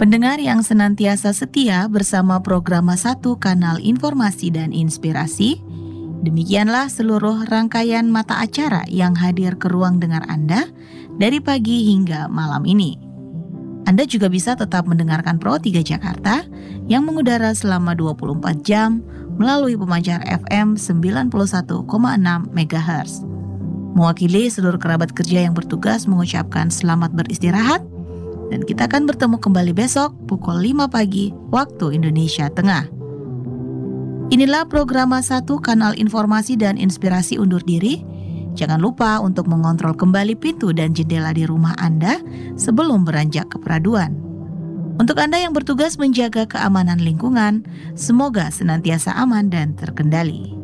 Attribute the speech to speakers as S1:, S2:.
S1: Pendengar yang senantiasa setia bersama program Satu Kanal Informasi dan Inspirasi, demikianlah seluruh rangkaian mata acara yang hadir ke ruang dengar Anda dari pagi hingga malam ini. Anda juga bisa tetap mendengarkan Pro 3 Jakarta yang mengudara selama 24 jam melalui pemancar FM 91,6 MHz. Mewakili seluruh kerabat kerja yang bertugas mengucapkan selamat beristirahat, dan kita akan bertemu kembali besok pukul 5 pagi waktu Indonesia Tengah. Inilah program Satu Kanal Informasi dan Inspirasi undur diri. Jangan lupa untuk mengontrol kembali pintu dan jendela di rumah Anda sebelum beranjak ke peraduan. Untuk Anda yang bertugas menjaga keamanan lingkungan, semoga senantiasa aman dan terkendali.